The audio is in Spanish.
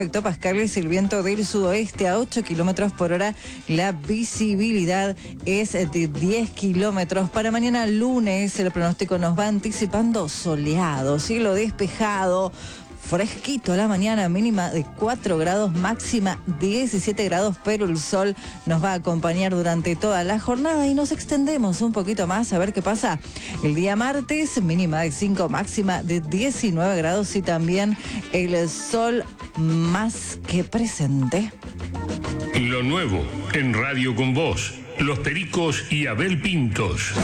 hectopascales, el viento del sudoeste a 8 kilómetros por hora, la visibilidad es de 10 kilómetros. Para mañana lunes el pronóstico nos va anticipando soleado, cielo despejado, fresquito a la mañana, mínima de 4 grados, máxima 17 grados, pero el sol nos va a acompañar durante toda la jornada y nos extendemos un poquito más a ver qué pasa el día martes, mínima de 5, máxima de 19 grados y también el sol más que presente. Lo nuevo en Radio con Voz, Los Pericos y Abel Pintos.